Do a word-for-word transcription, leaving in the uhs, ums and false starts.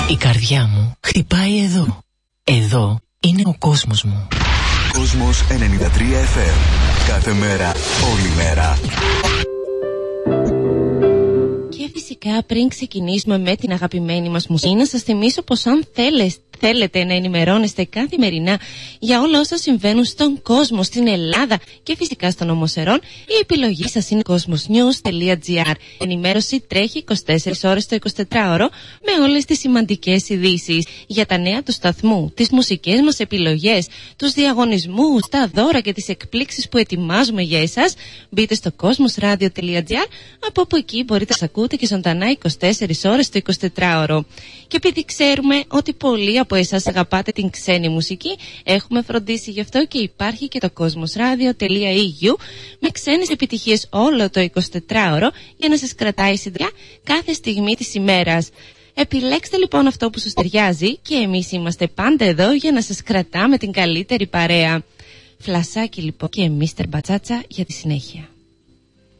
Η καρδιά μου χτυπάει εδώ. Εδώ είναι ο κόσμος μου. Κόσμος ενενήντα τρία εφ εμ. Κάθε μέρα, όλη μέρα. Και φυσικά πριν ξεκινήσουμε με την αγαπημένη μας μουσική, να σας θυμίσω πως αν θέλετε Θέλετε να ενημερώνεστε καθημερινά για όλα όσα συμβαίνουν στον κόσμο, στην Ελλάδα και φυσικά στον Ομοσερών, η επιλογή σας είναι κοσμοσnews τελεία τζι άρ. Ενημέρωση τρέχει είκοσι τέσσερις ώρες το εικοσιτετράωρο με όλες τις σημαντικές ειδήσεις για τα νέα του σταθμού, τις μουσικές μας επιλογές, τους διαγωνισμούς, τα δώρα και τις εκπλήξεις που ετοιμάζουμε για εσάς. Μπείτε στο κοσμοσradio τελεία τζι άρ, από όπου εκεί μπορείτε να σας ακούτε και ζωντανά είκοσι τέσσερις ώρες το εικοσιτετράωρο. Και επειδή ξέρουμε ότι πολλοί από εσάς αγαπάτε την ξένη μουσική, έχουμε φροντίσει γι' αυτό και υπάρχει και το κοσμοσradio τελεία ι γιου με ξένες επιτυχίες όλο το εικοσιτετράωρο για να σας κρατάει συντριά κάθε στιγμή της ημέρας. Επιλέξτε λοιπόν αυτό που σας ταιριάζει και εμείς είμαστε πάντα εδώ για να σας κρατάμε την καλύτερη παρέα. Φλασάκι λοιπόν και μίστερ Μπατσάτσα για τη συνέχεια.